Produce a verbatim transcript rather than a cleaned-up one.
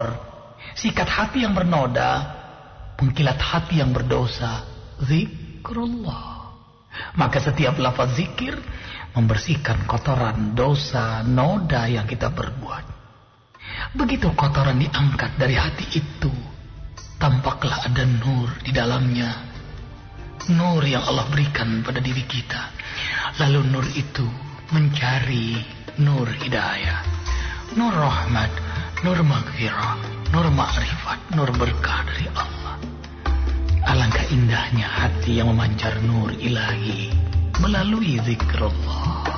sikat hati yang bernoda, pengkilat hati yang berdosa, zikrullah. Maka setiap lafaz zikir membersihkan kotoran dosa, noda yang kita berbuat. Begitu kotoran diangkat dari hati itu, tampaklah ada nur di dalamnya. Nur yang Allah berikan pada diri kita. Lalu nur itu mencari nur hidayah, nur rahmat, nur maghfirah, nur ma'rifat, nur berkah dari Allah. Alangkah indahnya hati yang memancar nur ilahi melalui zikrullah.